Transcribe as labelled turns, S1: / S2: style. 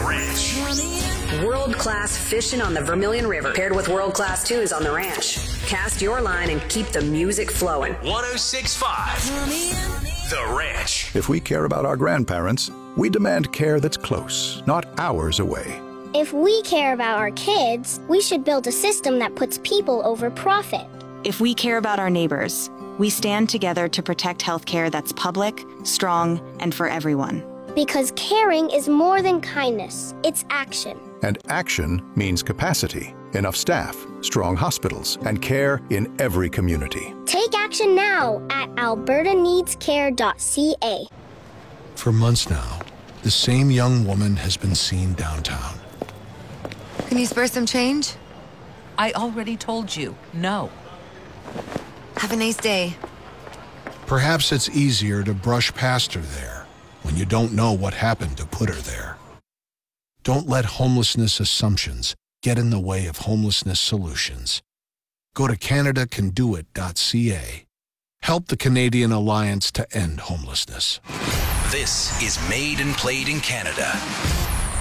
S1: Ranch.
S2: World-class fishing on the Vermilion River, paired with world-class tunes on the ranch. Cast your line and keep the music flowing.
S1: 106.5 The Ranch.
S3: If we care about our grandparents, we demand care that's close, not hours away.
S4: If we care about our kids, we should build a system that puts people over profit.
S5: If we care about our neighbors, we stand together to protect healthcare that's public, strong, and for everyone.
S4: Because caring is more than kindness, it's action.
S3: And action means capacity, enough staff, strong hospitals, and care in every community.
S4: Take action now at albertaneedscare.ca.
S6: For months now, the same young woman has been seen downtown.
S7: Can you spare some change?
S8: I already told you, no.
S7: Have a nice day.
S6: Perhaps it's easier to brush past her there when you don't know what happened to put her there. Don't let homelessness assumptions get in the way of homelessness solutions. Go to CanadaCanDoIt.ca. Help the Canadian Alliance to End Homelessness.
S1: This is Made and Played in Canada.